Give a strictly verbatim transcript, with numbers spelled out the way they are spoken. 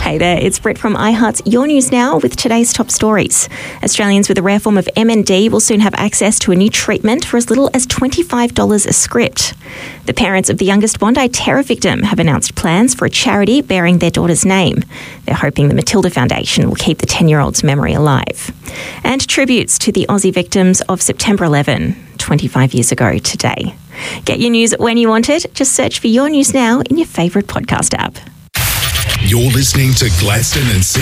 Hey there, it's Britt from iHeart's Your News Now with today's top stories. Australians with a rare form of M N D will soon have access to a new treatment for as little as twenty-five dollars a script. The parents of the youngest Bondi terror victim have announced plans for a charity bearing their daughter's name. They're hoping the Matilda Foundation will keep the ten-year-old's memory alive. And tributes to the Aussie victims of September eleventh, twenty-five years ago today. Get your news when you want it. Just search for Your News Now in your favourite podcast app. You're listening to Gladstone and